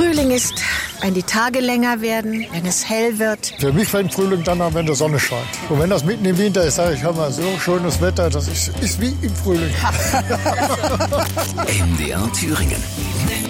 Frühling ist, wenn die Tage länger werden, wenn es hell wird. Für mich fängt Frühling dann an, wenn die Sonne scheint. Und wenn das mitten im Winter ist, sage ich, hör mal, so schönes Wetter, das ist wie im Frühling. MDR Thüringen.